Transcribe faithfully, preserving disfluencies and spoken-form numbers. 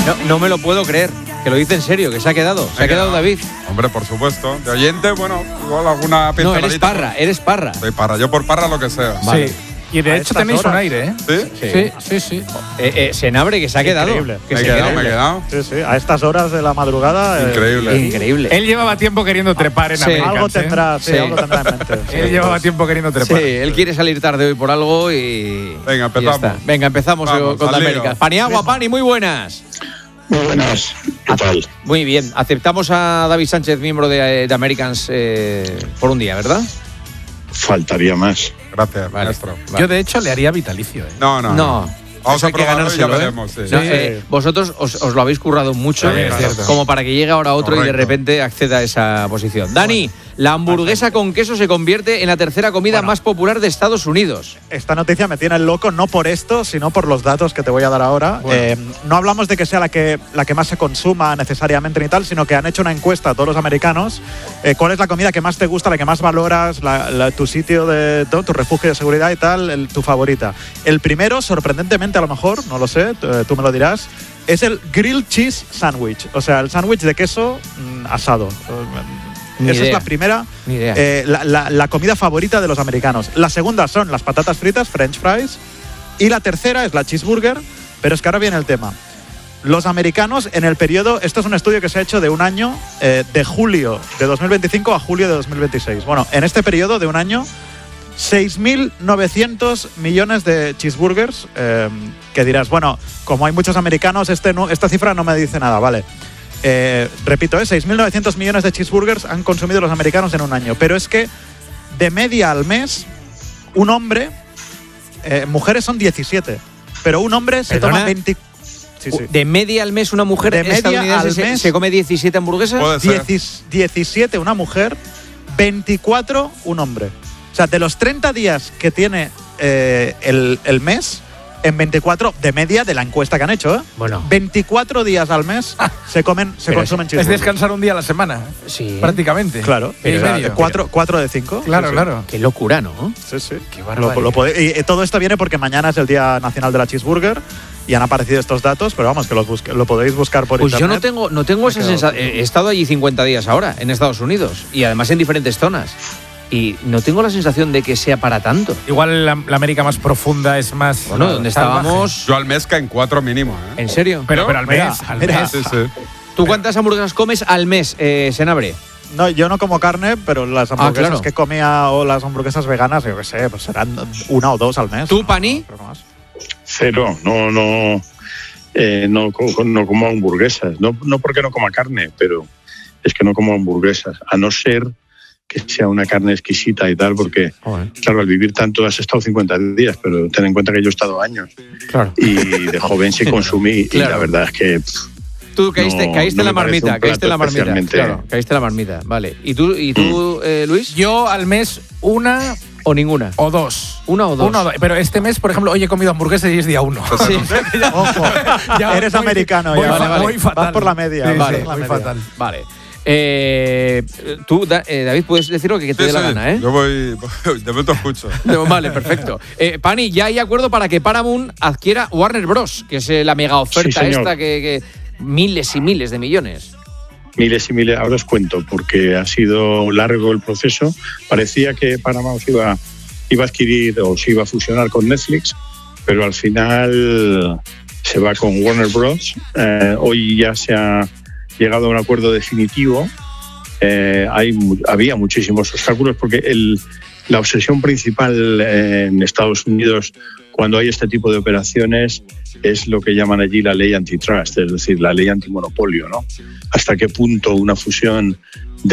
No, no me lo puedo creer, que lo dice en serio, que se ha quedado. Se ha quedado David. Hombre, por supuesto. De oyente, bueno, igual alguna pinceladita. No, eres Parra, eres Parra. Soy Parra, yo por Parra lo que sea. Vale. Sí. Y de hecho tenéis horas. un aire, ¿eh? ¿Sí? Sí, sí, sí. sí. Eh, eh, Senabre, que se ha quedado. Increíble. Que me he se quedado, queda. me he quedado. Sí, sí, a estas horas de la madrugada. Increíble. Eh, Increíble. Él llevaba tiempo queriendo trepar en Sí. Americans, algo ¿eh? tendrá, sí, Sí. algo tendrá en mente. Sí, Él llevaba pues. tiempo queriendo trepar. Sí, él quiere salir tarde hoy por algo y. Venga, empezamos. y ya está. Venga, empezamos Vamos, con al lío. América. Paniagua, Pani, muy buenas. Muy buenas, ¿qué tal? Muy bien. Aceptamos a David Sánchez, miembro de, de Americans, eh, por un día, ¿verdad? Faltaría más. Gracias, Vale. maestro. Yo, de hecho, le haría vitalicio, ¿eh? No, no. No. Vamos Eso a hay que probarlo y ya ganárselo, ¿eh? veremos, sí. No, Sí. eh, vosotros os, os lo habéis currado mucho, Sí, es cierto. como para que llegue ahora otro y de Correcto. repente acceda a esa posición. Dani, la hamburguesa con queso se convierte en la tercera comida Bueno. más popular de Estados Unidos. Esta noticia me tiene loco, no por esto, sino por los datos que te voy a dar ahora. Bueno. Eh, no hablamos de que sea la que, la que más se consuma necesariamente ni tal, sino que han hecho una encuesta a todos los americanos. Eh, ¿Cuál es la comida que más te gusta, la que más valoras, la, la- tu sitio de tu, tu refugio de seguridad y tal, el- tu favorita? El primero, sorprendentemente a lo mejor, no lo sé, tú, tú me lo dirás, es el grilled cheese sandwich, o sea, el sándwich de queso mm, asado. Ni Esa idea. es la primera, Ni idea. eh, la, la- la comida favorita de los americanos. La segunda son las patatas fritas, French fries. Y la tercera es la cheeseburger. Pero es que ahora viene el tema. Los americanos en el periodo, esto es un estudio que se ha hecho de un año, eh, de julio de dos mil veinticinco a julio de dos mil veintiséis. Bueno, en este periodo de un año, seis mil novecientos millones de cheeseburgers, eh, que dirás, bueno, como hay muchos americanos, este no, esta cifra no me dice nada, vale. Eh, repito, ¿eh? seis mil novecientos millones de cheeseburgers han consumido los americanos en un año. Pero es que de media al mes, un hombre, eh, mujeres son diecisiete, pero un hombre se ¿Perdona? toma veinte. Sí, sí. De media al mes una mujer De media estadounidense al se, mes. se come diecisiete hamburguesas. Puede ser. Diecis- diecisiete una mujer, veinticuatro un hombre. O sea, de los treinta días que tiene eh, el, el mes, en veinticuatro de media de la encuesta que han hecho, ¿eh? Bueno. veinticuatro días al mes se comen, se Pero consumen Es cheeseburgers. descansar un día a la semana, Sí. prácticamente. Claro, Y o sea, medio. cuatro, cuatro de cinco. Claro, Sí, sí. claro. Qué locura, ¿no? Sí, sí. Qué Lo- barbaridad. lo pode- y, y todo esto viene porque mañana es el Día Nacional de la Cheeseburger y han aparecido estos datos, pero vamos, que los busque- lo podéis buscar por Pues yo internet. no tengo, no tengo esa Me he quedado- sensación. He estado allí cincuenta días ahora, en Estados Unidos, y además en diferentes zonas. Y no tengo la sensación de que sea para tanto. Igual la, la América más profunda es más. Bueno, donde salvaje. estábamos. Yo al mes caen cuatro mínimo, ¿eh? ¿En serio? Pero, pero al Mira, mes. al mira. mes. Sí, sí. ¿Tú cuántas hamburguesas comes al mes, eh, Senabre? No, yo no como carne, pero las hamburguesas claro. que comía o las hamburguesas veganas, yo qué sé, pues serán una o dos al mes. ¿Tú, No, Pani? no, creo que más. Cero, no, no, eh, no, co- no como hamburguesas. No, no porque no coma carne, pero es que no como hamburguesas. A no ser que sea una carne exquisita y tal, porque, claro, al vivir tanto has estado cincuenta días, pero ten en cuenta que yo he estado años. Claro. Y de joven sí consumí, Claro. y la verdad es que pff, Tú caíste, No, caíste no en la me parece marmita, un caíste en la plato marmita. especialmente- Claro, caíste en la marmita, vale. ¿Y tú, y tú eh, Luis? Yo al mes una ¿O ninguna? o dos. ¿Una o dos? Una o dos. Pero este mes, por ejemplo, hoy he comido hamburguesas y es día uno. Sí. Ojo, Ya eres voy- americano voy ya. fa- Vale, vale. voy fatal. Vas por la media. Sí, Vale, sí, la voy media. fatal. Vale. Eh, tú, Da- eh, David, puedes decir lo que te Sí, dé la sí. gana, ¿eh? Yo voy. De momento escucho. No, vale, perfecto. Eh, Pani, ya hay acuerdo para que Paramount adquiera Warner Bros., que es eh, la mega oferta Sí, señor. esta que, que miles y miles de millones. miles y miles, ahora os cuento, porque ha sido largo el proceso. Parecía que Paramount iba, iba a adquirir o se iba a fusionar con Netflix, pero al final se va con Warner Bros. Eh, hoy ya se ha llegado a un acuerdo definitivo. Eh, hay, mu- había muchísimos obstáculos porque el, la obsesión principal eh, en Estados Unidos cuando hay este tipo de operaciones es lo que llaman allí la ley antitrust, es decir, la ley antimonopolio, ¿no? Hasta qué punto una fusión